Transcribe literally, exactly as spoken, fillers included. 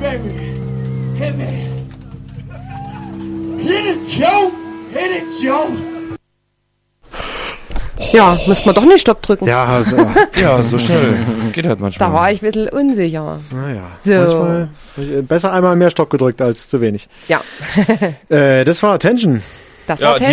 baby. Hit me. Hit it, Joe. Hit it, Joe. Ja, müssen wir doch nicht Stopp drücken. Ja, also, ja, so schnell geht halt manchmal. Da war ich ein bisschen unsicher. Naja, so. manchmal besser einmal mehr Stopp gedrückt als zu wenig. Ja. äh, das war Attention. Das ja, war Attention.